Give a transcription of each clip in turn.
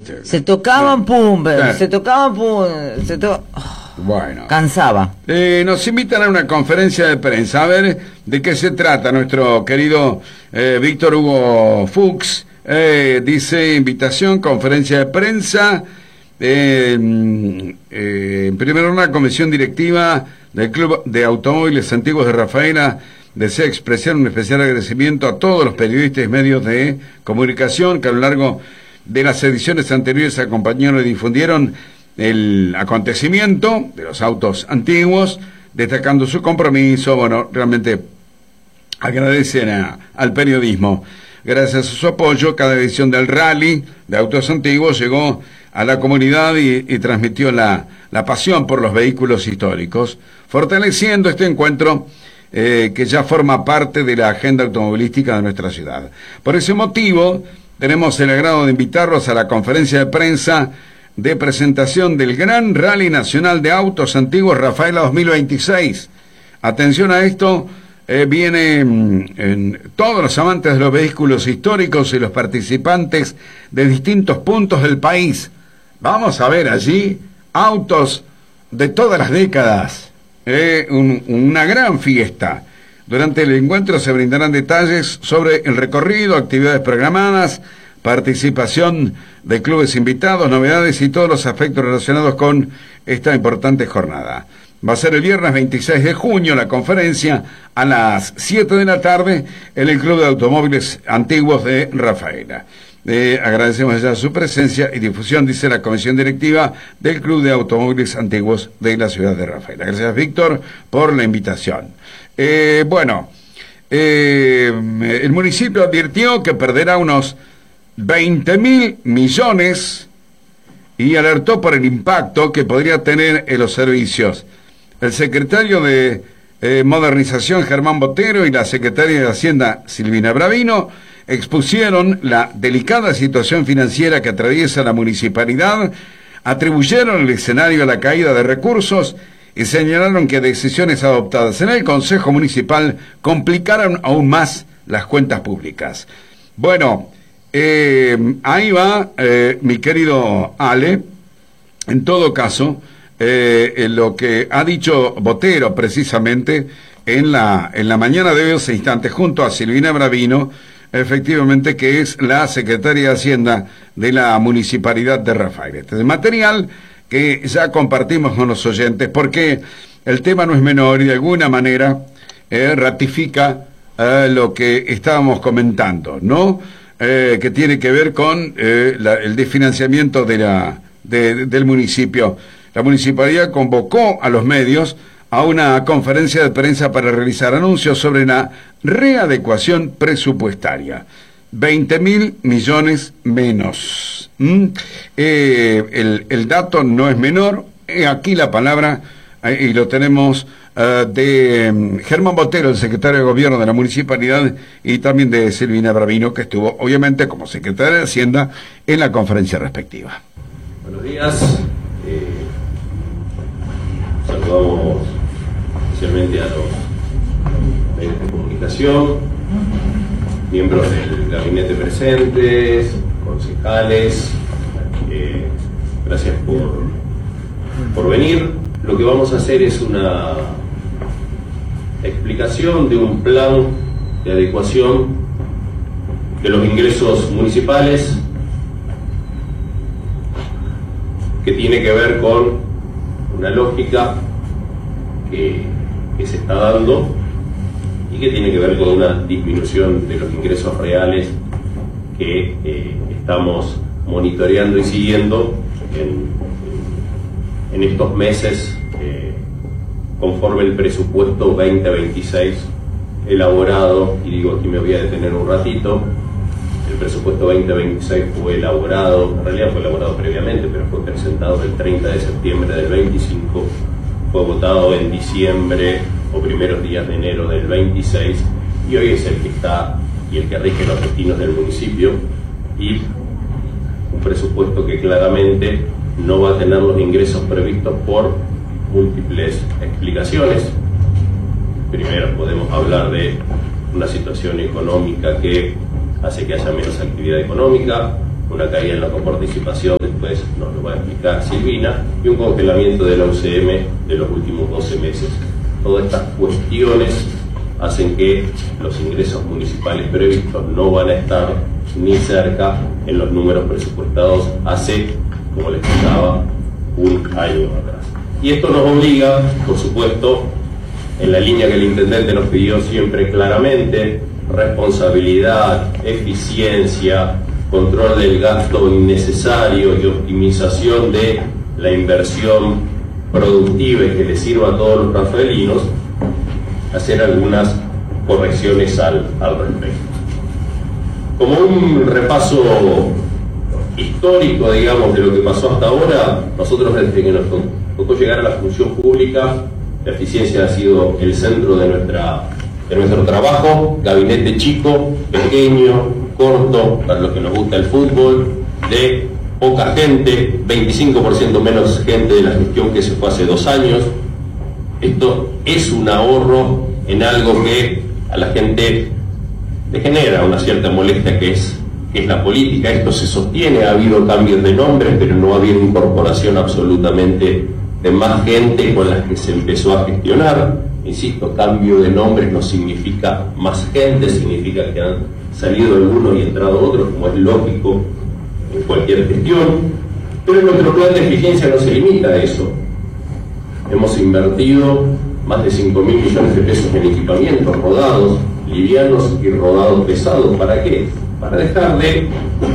¿viste? Se tocaban, pum, se tocaban, pum, Bueno. Cansaba. Nos invitan a una conferencia de prensa. A ver de qué se trata nuestro querido Víctor Hugo Fuchs. Dice invitación, conferencia de prensa. En primer lugar, la comisión directiva del Club de Automóviles Antiguos de Rafaela desea expresar un especial agradecimiento a todos los periodistas y medios de comunicación que a lo largo de las ediciones anteriores acompañaron y difundieron el acontecimiento de los autos antiguos, destacando su compromiso. Bueno, realmente agradecen al periodismo. Gracias a su apoyo, cada edición del rally de autos antiguos llegó a la comunidad y transmitió la pasión por los vehículos históricos, fortaleciendo este encuentro que ya forma parte de la agenda automovilística de nuestra ciudad. Por ese motivo, tenemos el agrado de invitarlos a la conferencia de prensa de presentación del Gran Rally Nacional de Autos Antiguos Rafaela 2026. Atención a esto, vienen todos los amantes de los vehículos históricos y los participantes de distintos puntos del país. Vamos a ver allí autos de todas las décadas. Una gran fiesta. Durante el encuentro se brindarán detalles sobre el recorrido, actividades programadas, participación de clubes invitados, novedades y todos los aspectos relacionados con esta importante jornada. Va a ser el viernes 26 de junio la conferencia a las 7 de la tarde en el Club de Automóviles Antiguos de Rafaela. Agradecemos ya su presencia y difusión, dice la comisión directiva del Club de Automóviles Antiguos de la ciudad de Rafaela. Gracias, Víctor, por la invitación. El municipio advirtió que perderá unos 20.000 millones y alertó por el impacto que podría tener en los servicios. El secretario de Modernización, Germán Botero, y la secretaria de Hacienda, Silvina Bravino, expusieron la delicada situación financiera que atraviesa la municipalidad, atribuyeron el escenario a la caída de recursos y señalaron que decisiones adoptadas en el Consejo Municipal complicaron aún más las cuentas públicas. Bueno, ahí va, mi querido Ale. En todo caso, lo que ha dicho Botero precisamente en la mañana de hoy, hace instantes, junto a Silvina Bravino, efectivamente, que es la secretaria de Hacienda de la Municipalidad de Rafaela. Este es material que ya compartimos con los oyentes, porque el tema no es menor y de alguna manera ratifica lo que estábamos comentando, ¿no? Que tiene que ver con el desfinanciamiento del municipio. La municipalidad convocó a los medios a una conferencia de prensa para realizar anuncios sobre la readecuación presupuestaria. 20.000 millones menos. El dato no es menor. Aquí la palabra, y lo tenemos de Germán Botero, el secretario de Gobierno de la Municipalidad, y también de Silvina Bravino, que estuvo, obviamente, como secretaria de Hacienda en la conferencia respectiva. Buenos días. Saludamos especialmente a los medios de comunicación, miembros del gabinete presentes, concejales. Gracias por venir. Lo que vamos a hacer es una explicación de un plan de adecuación de los ingresos municipales que tiene que ver con una lógica que se está dando y que tiene que ver con una disminución de los ingresos reales que estamos monitoreando y siguiendo en estos meses conforme el presupuesto 2026 elaborado. Y digo, aquí me voy a detener un ratito. El presupuesto 2026 fue elaborado, en realidad fue elaborado previamente, pero fue presentado el 30 de septiembre del 25, fue votado en diciembre o primeros días de enero del 26, y hoy es el que está y el que rige los destinos del municipio, y un presupuesto que claramente no va a tener los ingresos previstos por múltiples explicaciones. Primero, podemos hablar de una situación económica que hace que haya menos actividad económica, una caída en la coparticipación, después nos lo va a explicar Silvina, y un congelamiento de la UCM de los últimos 12 meses. Todas estas cuestiones hacen que los ingresos municipales previstos no van a estar ni cerca en los números presupuestados hace, como les contaba, un año atrás. Y esto nos obliga, por supuesto, en la línea que el intendente nos pidió siempre claramente: responsabilidad, eficiencia, control del gasto innecesario y optimización de la inversión productiva y que le sirva a todos los rafaelinos, hacer algunas correcciones al respecto. Como un repaso histórico, digamos, de lo que pasó hasta ahora, nosotros desde que nos tocó llegar a la función pública, la eficiencia ha sido el centro de nuestro trabajo. Gabinete chico, pequeño, corto, para los que nos gusta el fútbol, de poca gente, 25% menos gente de la gestión que se fue hace 2 años. Esto es un ahorro en algo que a la gente le genera una cierta molestia, que es la política. Esto se sostiene, ha habido cambios de nombres, pero no ha habido incorporación absolutamente de más gente con las que se empezó a gestionar. Insisto, cambio de nombres no significa más gente, significa que han salido algunos y entrado otros, como es lógico en cualquier gestión. Pero nuestro plan de eficiencia no se limita a eso. Hemos invertido más de 5.000 millones de pesos en equipamientos rodados, livianos y rodados pesados. ¿Para qué? Para dejar de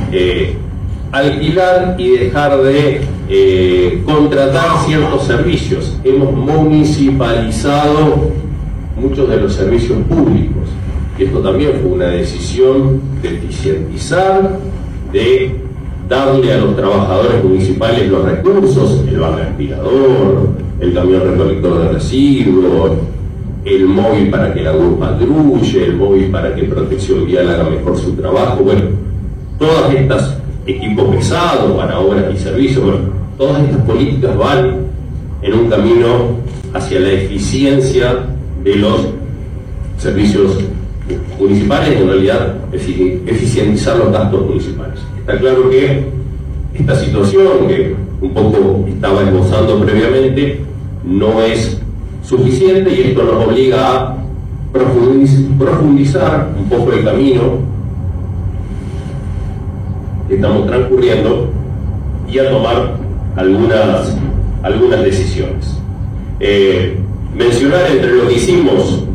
alquilar y dejar de contratar ciertos servicios. Hemos municipalizado muchos de los servicios públicos. Y esto también fue una decisión de eficientizar, de darle a los trabajadores municipales los recursos: el aspirador, el camión recolector de residuos, el móvil para que la GUR patrulle, el móvil para que Protección Vial haga mejor su trabajo. Bueno, todas estas equipos pesados para obras y servicios, bueno, todas estas políticas van en un camino hacia la eficiencia de los servicios municipales, en realidad eficientizar los gastos municipales. Está claro que esta situación, que un poco estaba esbozando previamente, no es suficiente, y esto nos obliga a profundizar un poco el camino que estamos transcurriendo y a tomar algunas decisiones. Mencionar entre lo que hicimos: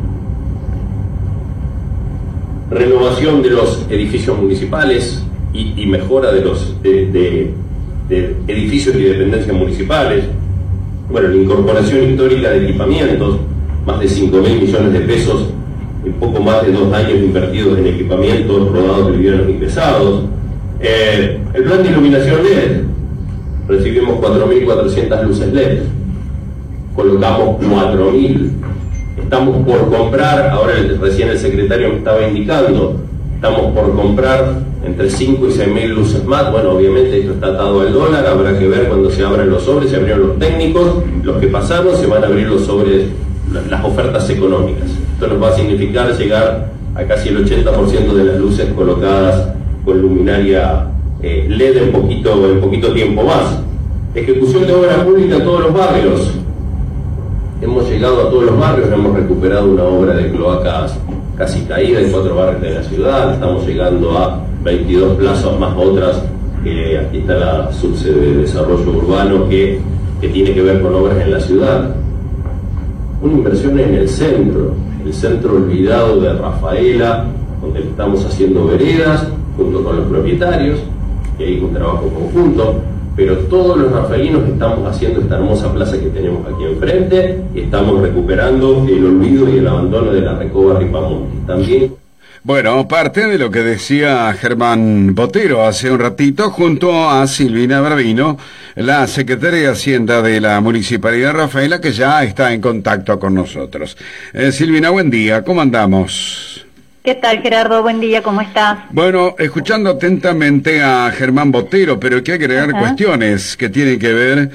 renovación de los edificios municipales y mejora de los de edificios y dependencias municipales. Bueno, la incorporación histórica de equipamientos, más de 5.000 millones de pesos en poco más de 2 años invertidos en equipamientos rodados, livianos y pesados. El plan de iluminación LED, recibimos 4.400 luces LED, colocamos 4.000. Estamos por comprar, ahora recién el secretario me estaba indicando, estamos por comprar entre 5 y 6.000 luces más. Bueno, obviamente esto está atado al dólar, habrá que ver cuando se abran los sobres. Se abrieron los técnicos, los que pasaron, se van a abrir los sobres, las ofertas económicas. Esto nos va a significar llegar a casi el 80% de las luces colocadas con luminaria LED en poquito tiempo más. Ejecución de obra pública en todos los barrios. Hemos llegado a todos los barrios, hemos recuperado una obra de cloacas casi caída en 4 barrios de la ciudad. Estamos llegando a 22 plazas más otras, que aquí está la subsede de desarrollo urbano que tiene que ver con obras en la ciudad. Una inversión en el centro olvidado de Rafaela, donde estamos haciendo veredas junto con los propietarios, y hay un trabajo conjunto. Pero todos los rafaelinos estamos haciendo esta hermosa plaza que tenemos aquí enfrente, y estamos recuperando el olvido y el abandono de la Recoba Ripamonti. También. Bueno, parte de lo que decía Germán Botero hace un ratito, junto a Silvina Barbino, la secretaria de Hacienda de la Municipalidad de Rafaela, que ya está en contacto con nosotros. Silvina, buen día, ¿cómo andamos? ¿Qué tal, Gerardo? Buen día, ¿cómo estás? Bueno, escuchando atentamente a Germán Botero, pero hay que agregar cuestiones que tienen que ver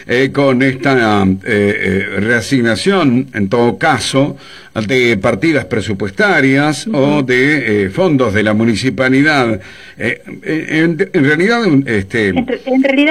con esta reasignación, en todo caso, de partidas presupuestarias o de fondos de la municipalidad. En realidad, en realidad